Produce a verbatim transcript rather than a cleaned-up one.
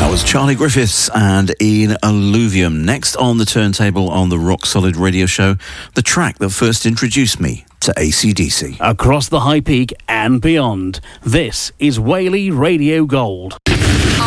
That was Charlie Griffiths and In Alluvium. Next on the turntable on the Rock Solid Radio Show, the track that first introduced me to A C D C. Across the high peak and beyond, this is Whaley Radio Gold.